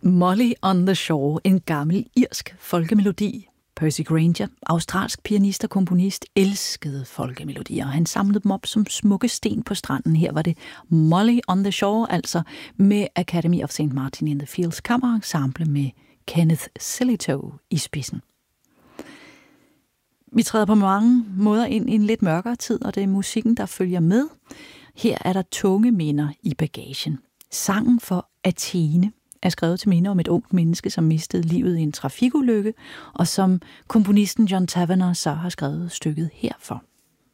Molly on the Shore, en gammel irsk folkemelodi. Percy Grainger, australsk pianist og komponist, elskede folkemelodier. Han samlede dem op som smukke sten på stranden. Her var det Molly on the Shore, altså med Academy of St. Martin in the Fields kammerensemble med Kenneth Sillitoe i spidsen. Vi træder på mange måder ind i en lidt mørkere tid, og det er musikken, der følger med. Her er der tunge minder i bagagen. Sangen for Athene er skrevet til minde om et ungt menneske, som mistede livet i en trafikulykke, og som komponisten John Tavener så har skrevet stykket herfor.